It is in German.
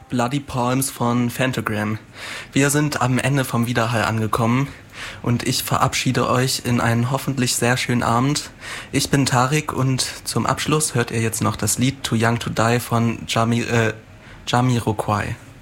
Bloody Palms von Phantogram. Wir sind am Ende vom Widerhall angekommen und ich verabschiede euch in einen hoffentlich sehr schönen Abend. Ich bin Tarik und zum Abschluss hört ihr jetzt noch das Lied Too Young to Die von Jamiroquai.